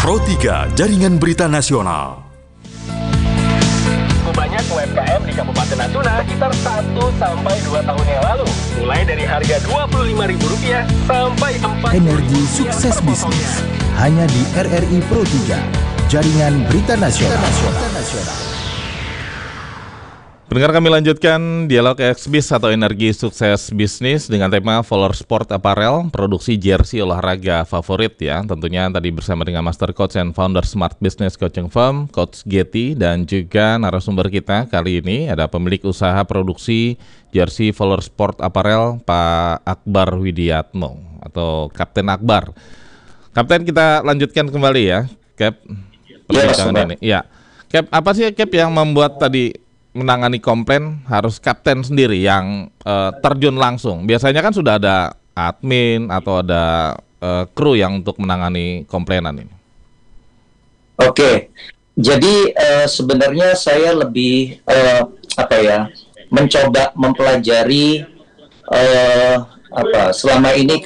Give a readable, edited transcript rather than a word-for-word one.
Pro 3 Jaringan Berita Nasional. Banyak UMKM di Kabupaten Natuna sekitar 1-2 tahun yang lalu. Mulai dari harga Rp25.000 sampai 4 Energi sukses bisnis hanya di RRI Pro 3 Jaringan Berita Nasional. Pendengar, kami lanjutkan dialog Xbis atau energi sukses bisnis dengan tema Follower Sport Apparel, produksi jersey olahraga favorit ya. Tentunya tadi bersama dengan Master Coach and Founder Smart Business Coaching Firm, Coach Getty, dan juga narasumber kita kali ini ada pemilik usaha produksi jersey Follower Sport Apparel, Pak Akbar Widiatmo atau Kapten Akbar. Kapten, kita lanjutkan kembali ya, Cap. Perbincangan ini. Ya, Cap, apa sih Cap yang membuat tadi menangani komplain harus kapten sendiri yang terjun langsung? Biasanya kan sudah ada admin atau ada kru yang untuk menangani komplainan ini. Oke, jadi sebenarnya saya lebih mencoba mempelajari selama ini